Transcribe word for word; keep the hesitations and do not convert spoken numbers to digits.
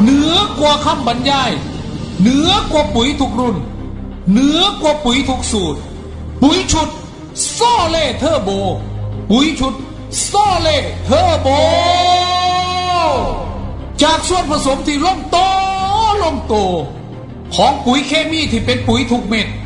เหนือกว่าคำบรรยายเหนือกว่าปุ๋ยทุกรุ่นเหนือกว่าปุ๋ยทุกสูตรปุ๋ยชุดโซเล่เทอร์โบปุ๋ยชุดโซเล่เทอร์โบจากส่วนผสมที่ล่มโตล่มโตของปุ๋ยเคมีที่เป็นปุ๋ยทุกเม็ด